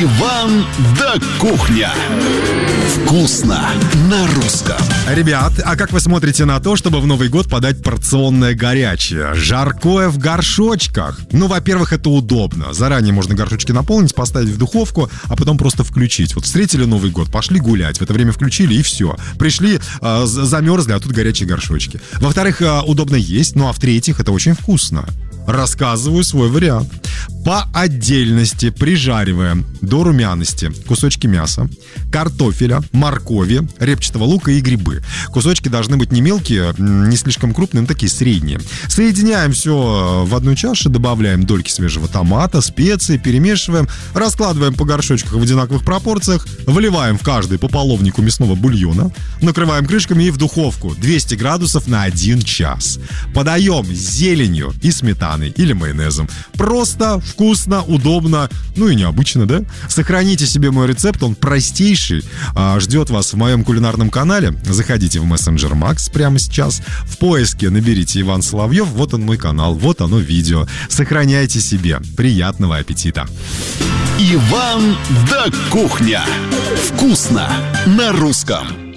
Иван да кухня. Вкусно на русском. Ребят, а как вы смотрите на то, чтобы в Новый год подать порционное горячее? Жаркое в горшочках. Ну, во-первых, это удобно. Заранее можно горшочки наполнить, поставить в духовку, а потом просто включить. Вот встретили Новый год, пошли гулять. В это время включили, и все. Пришли, замерзли, а тут горячие горшочки. Во-вторых, удобно есть. Ну, а в-третьих, это очень вкусно. Рассказываю свой вариант. По отдельности прижариваем до румяности кусочки мяса, картофеля, моркови, репчатого лука и грибы. Кусочки должны быть не мелкие, не слишком крупные, но такие средние. Соединяем все в одну чашу, добавляем дольки свежего томата, специи, перемешиваем, раскладываем по горшочкам в одинаковых пропорциях, выливаем в каждый по половнику мясного бульона, накрываем крышками и в духовку 200 градусов на 1 час. Подаем с зеленью и сметаной или майонезом. Просто, вкусно, удобно, ну и необычно, да? Сохраните себе мой рецепт, он простейший, ждет вас в моем кулинарном канале. Заходите в мессенджер Макс прямо сейчас, в поиске наберите Иван Соловьев, вот он мой канал, вот оно видео. Сохраняйте себе, приятного аппетита. Иван да кухня. Вкусно на русском.